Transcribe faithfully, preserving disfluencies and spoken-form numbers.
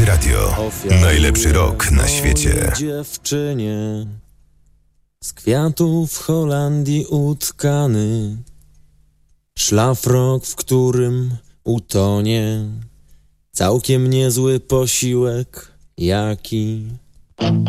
Polskie Radio. Najlepszy rok na świecie. Dziewczynie z kwiatów w Holandii utkany, szlafrok, w którym utonie całkiem niezły posiłek jaki.